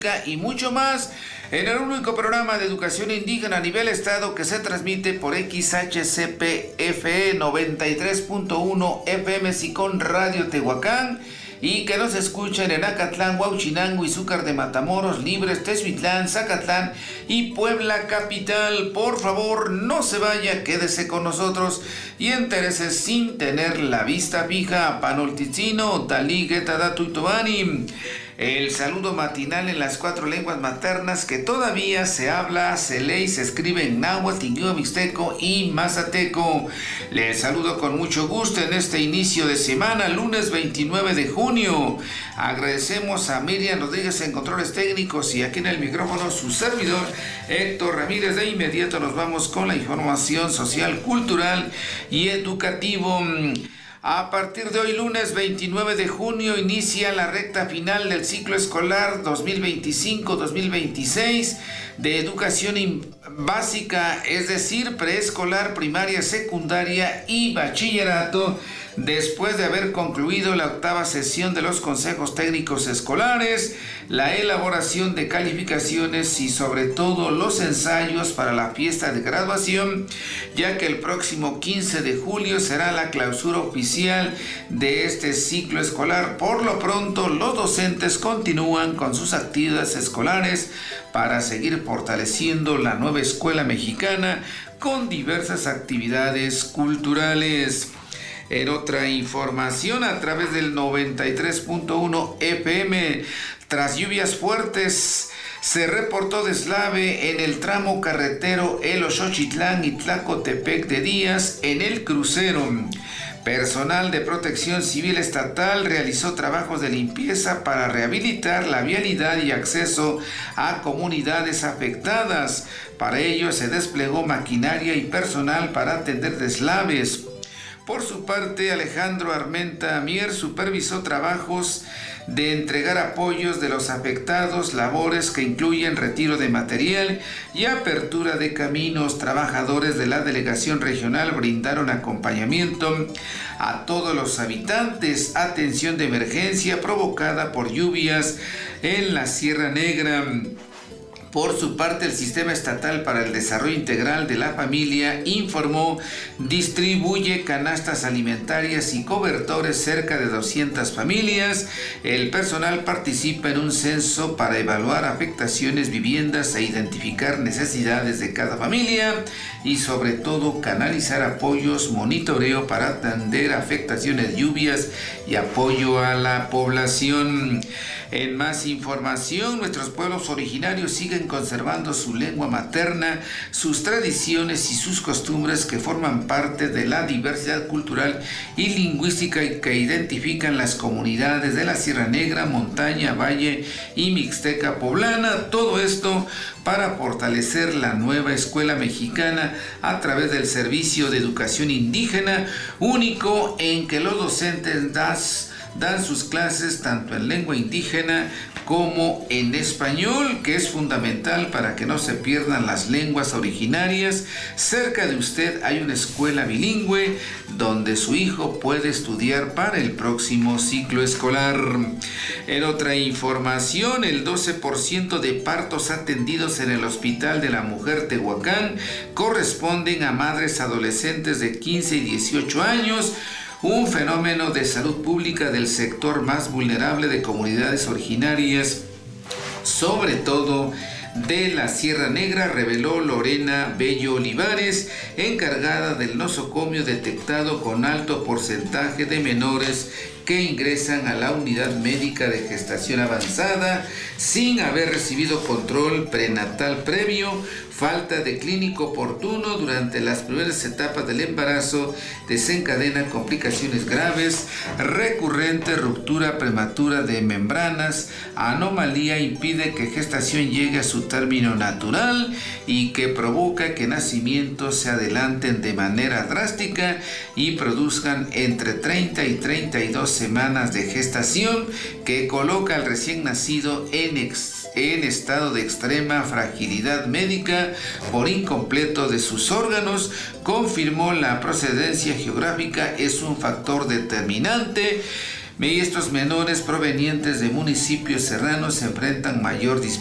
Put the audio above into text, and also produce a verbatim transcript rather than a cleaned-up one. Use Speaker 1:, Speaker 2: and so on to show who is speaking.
Speaker 1: y mucho más en el único programa de educación indígena a nivel estado que se transmite por X H C P F E noventa y tres punto uno F M Sicón Radio Tehuacán y que nos escuchen en Acatlán, Huauchinango, Izúcar de Matamoros, Libres, Tezuitlán, Zacatlán y Puebla Capital. Por favor, no se vaya, quédese con nosotros y entérese sin tener la vista fija. Panolticino, Talí, Guetada, Tuitobani. El saludo matinal en las cuatro lenguas maternas que todavía se habla, se lee y se escribe en náhuatl, tingüe, mixteco y mazateco. Les saludo con mucho gusto en este inicio de semana, lunes veintinueve de junio. Agradecemos a Miriam Rodríguez en controles técnicos y aquí en el micrófono su servidor Héctor Ramírez. De inmediato nos vamos con la información social, cultural y educativo. A partir de hoy, lunes veintinueve de junio, inicia la recta final del ciclo escolar dos mil veinticinco dos mil veintiséis de educación básica, es decir, preescolar, primaria, secundaria y bachillerato, después de haber concluido la octava sesión de los consejos técnicos escolares, la elaboración de calificaciones y sobre todo los ensayos para la fiesta de graduación, ya que el próximo quince de julio será la clausura oficial de este ciclo escolar. Por lo pronto, los docentes continúan con sus actividades escolares para seguir fortaleciendo la nueva escuela mexicana con diversas actividades culturales. En otra información, a través del noventa y tres punto uno F M, tras lluvias fuertes, se reportó deslave en el tramo carretero El Oxochitlán y Tlacotepec de Díaz en el crucero. Personal de Protección Civil Estatal realizó trabajos de limpieza para rehabilitar la vialidad y acceso a comunidades afectadas. Para ello se desplegó maquinaria y personal para atender deslaves. Por su parte, Alejandro Armenta Mier supervisó trabajos de entregar apoyos de los afectados, labores que incluyen retiro de material y apertura de caminos. Trabajadores de la delegación regional brindaron acompañamiento a todos los habitantes. Atención de emergencia provocada por lluvias en la Sierra Negra. Por su parte, el Sistema Estatal para el Desarrollo Integral de la Familia informó distribuye canastas alimentarias y cobertores cerca de doscientas familias. El personal participa en un censo para evaluar afectaciones, viviendas e identificar necesidades de cada familia y sobre todo canalizar apoyos, monitoreo para atender afectaciones, lluvias y apoyo a la población. En más información, nuestros pueblos originarios siguen conservando su lengua materna, sus tradiciones y sus costumbres que forman parte de la diversidad cultural y lingüística que identifican las comunidades de la Sierra Negra, Montaña, Valle y Mixteca Poblana. Todo esto para fortalecer la nueva escuela mexicana a través del servicio de educación indígena, único en que los docentes das dan sus clases tanto en lengua indígena como en español, que es fundamental para que no se pierdan las lenguas originarias. Cerca de usted hay una escuela bilingüe donde su hijo puede estudiar para el próximo ciclo escolar. En otra información, el doce por ciento de partos atendidos en el Hospital de la Mujer Tehuacán corresponden a madres adolescentes de quince y dieciocho años, un fenómeno de salud pública del sector más vulnerable de comunidades originarias, sobre todo de la Sierra Negra, reveló Lorena Bello Olivares, encargada del nosocomio detectado con alto porcentaje de menores que ingresan a la unidad médica de gestación avanzada sin haber recibido control prenatal previo, falta de clínico oportuno durante las primeras etapas del embarazo, desencadena complicaciones graves, recurrente ruptura prematura de membranas, anomalía impide que gestación llegue a su término natural y que provoca que nacimientos se adelanten de manera drástica y produzcan entre treinta y treinta y dos semanas de gestación, que coloca al recién nacido en, ex, en estado de extrema fragilidad médica por incompleto de sus órganos. Confirmó la procedencia geográfica es un factor determinante. Y estos menores provenientes de municipios serranos se enfrentan mayor dispersión